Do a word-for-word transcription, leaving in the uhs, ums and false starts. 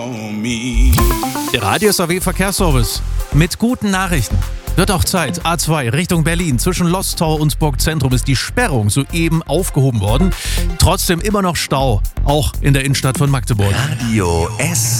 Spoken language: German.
Der Radio S A W Verkehrsservice mit guten Nachrichten. Wird auch Zeit. A zwei Richtung Berlin. Zwischen Lostor und Burgzentrum ist die Sperrung soeben aufgehoben worden. Trotzdem immer noch Stau, auch in der Innenstadt von Magdeburg. Radio S